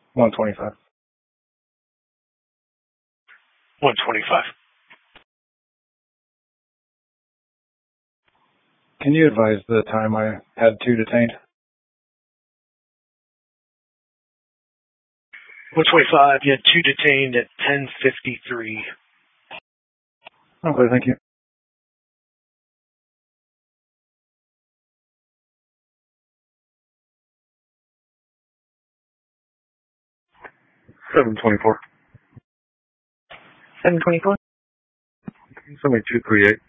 125. 125. Can you advise the time I had 2 detained? 125, you had 2 detained at 10:53. Okay, thank you. $724. $724. Somebody 238.